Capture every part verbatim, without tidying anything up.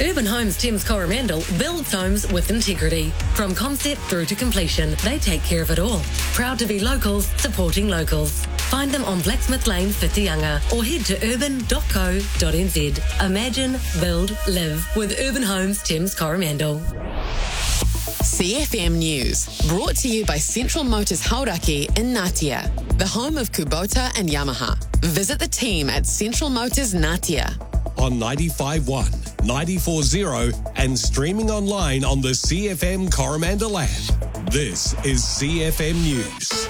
Urban Homes Thames Coromandel builds homes with integrity. From concept through to completion, they take care of it all. Proud to be locals, supporting locals. Find them on Blacksmith Lane, Whitianga, or head to urban dot co dot n z. Imagine, build, live with Urban Homes Thames Coromandel. C F M News, brought to you by Central Motors Hauraki in Ngatea, the home of Kubota and Yamaha. Visit the team at Central Motors Ngatea. On ninety-five point one, ninety-four point zero and streaming online on the C F M Coromandel app. This is C F M News.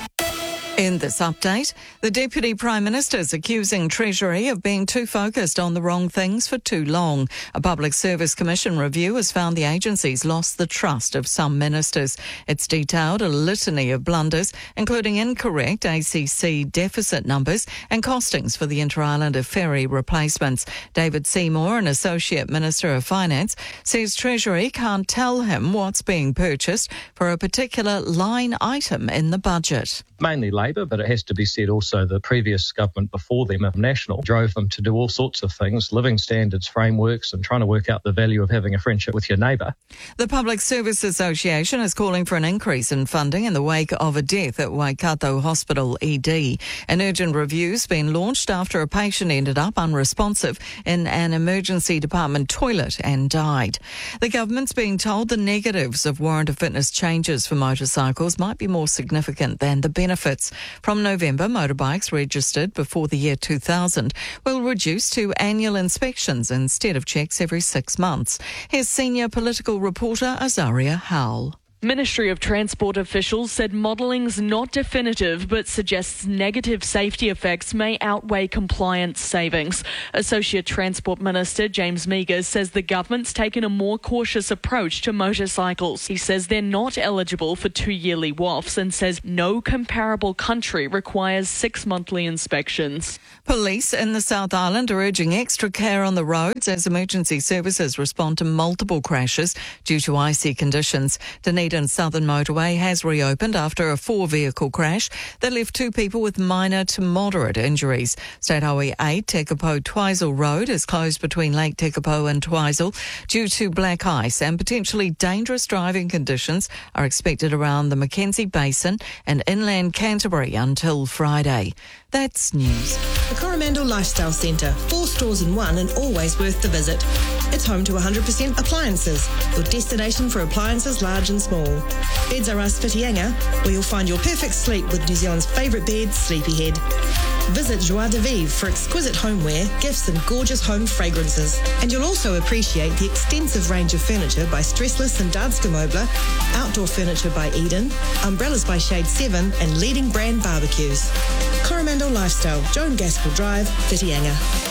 In this update, the Deputy Prime Minister is accusing Treasury of being too focused on the wrong things for too long. A Public Service Commission review has found the agency's lost the trust of some ministers. It's detailed a litany of blunders, including incorrect A C C deficit numbers and costings for the Inter-Islander ferry replacements. David Seymour, an Associate Minister of Finance, says Treasury can't tell him what's being purchased for a particular line item in the budget. Mainly Labor, but it has to be said also the previous government before them, National, drove them to do all sorts of things, living standards, frameworks, and trying to work out the value of having a friendship with your neighbour. The Public Service Association is calling for an increase in funding in the wake of a death at Waikato Hospital E D. An urgent review's been launched after a patient ended up unresponsive in an emergency department toilet and died. The government's being told the negatives of warrant of fitness changes for motorcycles might be more significant than the benefits. Benefits. From November, motorbikes registered before the year two thousand will reduce to annual inspections instead of checks every six months. Here's senior political reporter Azaria Howell. Ministry of Transport officials said modelling's not definitive but suggests negative safety effects may outweigh compliance savings. Associate Transport Minister James Meagher says the government's taken a more cautious approach to motorcycles. He says they're not eligible for two yearly W O Fs and says no comparable country requires six monthly inspections. Police in the South Island are urging extra care on the roads as emergency services respond to multiple crashes due to icy conditions. Dunedin Southern Motorway has reopened after a four-vehicle crash that left two people with minor to moderate injuries. State Highway eight, Tekapo-Twizel Road, is closed between Lake Tekapo and Twizel due to black ice, and potentially dangerous driving conditions are expected around the Mackenzie Basin and inland Canterbury until Friday. That's news. The Coromandel Lifestyle Centre, four stores in one and always worth the visit. It's home to one hundred percent appliances, your destination for appliances large and small. Beds Are Us Whitianga, where you'll find your perfect sleep with New Zealand's favourite bed, Sleepyhead. Visit Joie de Vivre for exquisite homeware, gifts and gorgeous home fragrances. And you'll also appreciate the extensive range of furniture by Stressless and Danske Möbler, outdoor furniture by Eden, umbrellas by Shade seven and leading brand barbecues. Coromandel Lifestyle, Joan Gaskell Drive, Whitianga.